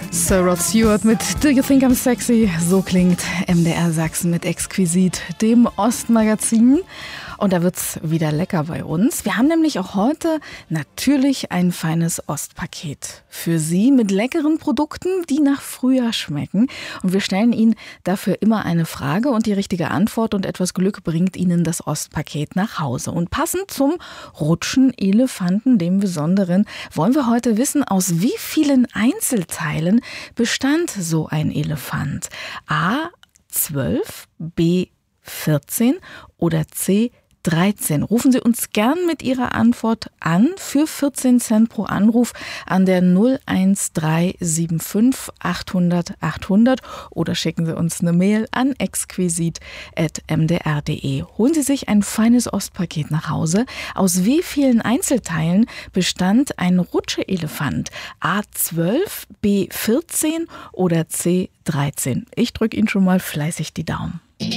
Sir Rod Stewart mit Do You Think I'm Sexy? So klingt MDR Sachsen mit Exquisit, dem Ostmagazin. Und da wird's wieder lecker bei uns. Wir haben nämlich auch heute natürlich ein feines Ostpaket für Sie mit leckeren Produkten, die nach Frühjahr schmecken. Und wir stellen Ihnen dafür immer eine Frage und die richtige Antwort und etwas Glück bringt Ihnen das Ostpaket nach Hause. Und passend zum Rutschen-Elefanten, dem Besonderen, wollen wir heute wissen, aus wie vielen Einzelteilen bestand so ein Elefant? A 12, B 14 oder C 13. Rufen Sie uns gern mit Ihrer Antwort an für 14 Cent pro Anruf an der 01375 800 800 oder schicken Sie uns eine Mail an exquisit@mdr.de. Holen Sie sich ein feines Ostpaket nach Hause. Aus wie vielen Einzelteilen bestand ein Rutscheelefant? A 12, B 14 oder C 13? Ich drücke Ihnen schon mal fleißig die Daumen.